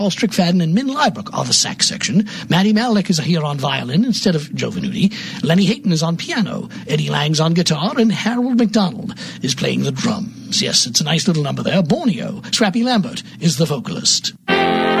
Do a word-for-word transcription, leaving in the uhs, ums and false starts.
Paul Strickfaden and Min Liebrook are the sax section. Maddie Malnick is here on violin instead of Joe Venuti. Lenny Hayton is on piano. Eddie Lang's on guitar, and Harold McDonald is playing the drums. Yes, it's a nice little number there. Borneo. Scrappy Lambert is the vocalist.